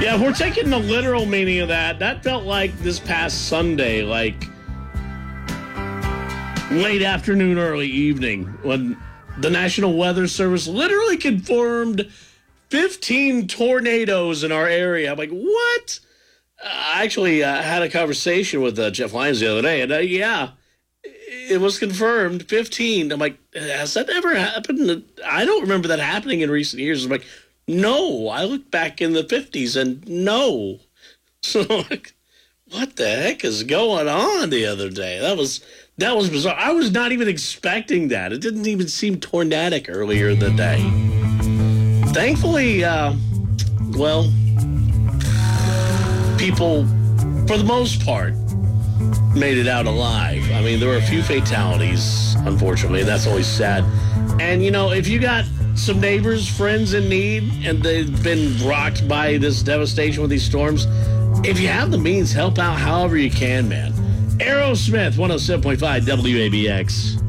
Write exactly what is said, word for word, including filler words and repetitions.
Yeah, if we're taking the literal meaning of that, that felt like this past Sunday, like late afternoon, early evening, when the National Weather Service literally confirmed fifteen tornadoes in our area. I'm like, what? I actually uh, had a conversation with uh, Jeff Lyons the other day, and uh, yeah, it was confirmed, fifteen. I'm like, has that ever happened? I don't remember that happening in recent years. I'm like, no. I look back in the fifties, and no. So, like, what the heck is going on the other day? That was that was bizarre. I was not even expecting that. It didn't even seem tornadic earlier in the day. Thankfully, uh, well, people, for the most part, made it out alive. I mean, there were a few fatalities, unfortunately, and that's always sad. And, you know, if you got some neighbors, friends in need, and they've been rocked by this devastation with these storms, if you have the means, help out however you can, man. Aerosmith, one oh seven point five W A B X.